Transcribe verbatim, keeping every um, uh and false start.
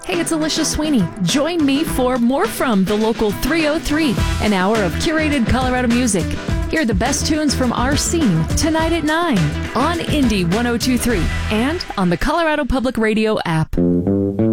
Hey, it's Alicia Sweeney. Join me for more from the local three oh three, an hour of curated Colorado music. Hear the best tunes from our scene tonight at nine on Indie one oh two point three and on the Colorado Public Radio app.